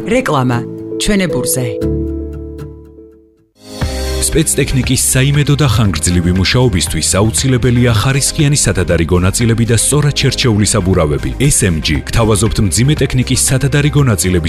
რეკლამა ჩვენებურზე. სპეცტექნიკის საიმედო და ხანგრძლივი მუშაობისთვის აუცილებელია ხარისხიანი სათადარიგო ნაწილები და სწორად შერჩეული საბურავები. SMG გთავაზობთ მძიმე ტექნიკის სათადარიგო ნაწილების